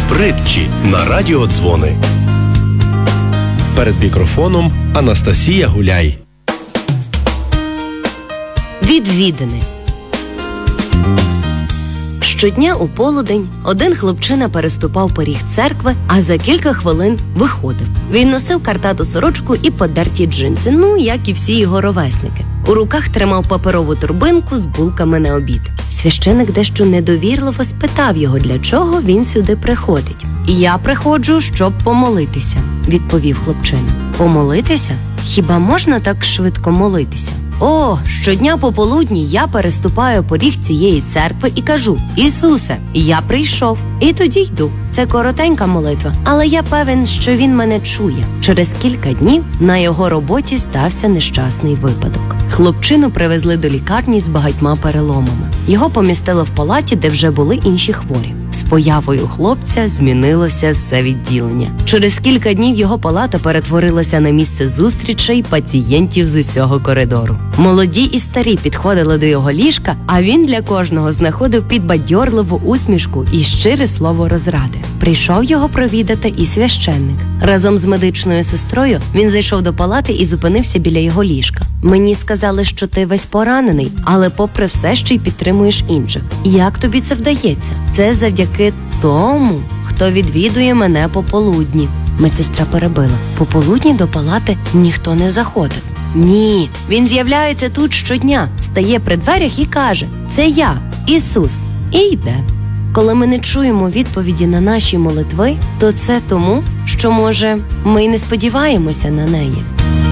Притчі на радіодзвони. Перед мікрофоном Анастасія Гуляй. Відвідини. Щодня у полудень один хлопчина переступав поріг церкви, а за кілька хвилин виходив. Він носив картату сорочку і подерті джинси, як і всі його ровесники. У руках тримав паперову торбинку з булками на обід. Священик дещо недовірливо спитав його, для чого він сюди приходить. «Я приходжу, щоб помолитися», – відповів хлопчина. «Помолитися? Хіба можна так швидко молитися?» «О, щодня пополудні я переступаю поріг цієї церкви і кажу: Ісусе, я прийшов, і тоді йду. Це коротенька молитва, але я певен, що він мене чує». Через кілька днів на його роботі стався нещасний випадок. Хлопчину привезли до лікарні з багатьма переломами. Його помістили в палаті, де вже були інші хворі. З появою хлопця змінилося все відділення. Через кілька днів його палата перетворилася на місце зустрічей пацієнтів з усього коридору. Молоді і старі підходили до його ліжка, а він для кожного знаходив підбадьорливу усмішку і щире слово розради. Прийшов його провідати і священник. Разом з медичною сестрою він зайшов до палати і зупинився біля його ліжка. «Мені сказали, що ти весь поранений, але попри все ще й підтримуєш інших. Як тобі це вдається?» «Це завдяки тому, хто відвідує мене пополудні». Медсестра перебила. «Пополудні до палати ніхто не заходив». «Ні, він з'являється тут щодня, стає при дверях і каже: це я, Ісус, і йде». Коли ми не чуємо відповіді на наші молитви, то це тому, що, може, ми й не сподіваємося на неї.